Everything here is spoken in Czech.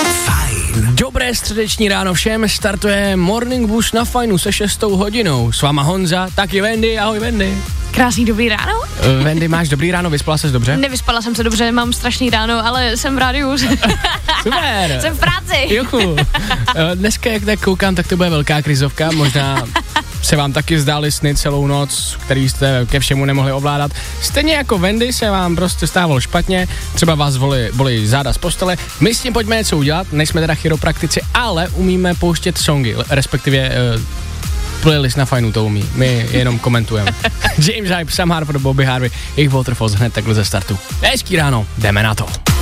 Fajn. Dobré středeční ráno všem, startuje Morning Boost na Fajnu se 6. hodinou. S váma Honza, taky Wendy, ahoj Wendy. Krásný dobrý ráno. Wendy, máš dobrý ráno, vyspala ses dobře? Nevyspala jsem se dobře, mám strašný ráno, ale jsem v rádiu. Super. Jsem v práci. Juchu. Dneska, jak tak koukám, tak to bude velká krizovka, možná se vám taky zdály sny celou noc, který jste ke všemu nemohli ovládat. Stejně jako Wendy se vám prostě stávalo špatně, třeba vás bolí záda z postele. My s tím pojďme něco udělat, nejsme teda chiropraktici, ale umíme pouštět songy, respektive playlist na Fajnu to umí, my jenom komentujeme. James Hype, Sam Harper, Bobby Harvey, jejich Waterfalls hned takhle ze startu. Hezký ráno, jdeme na to.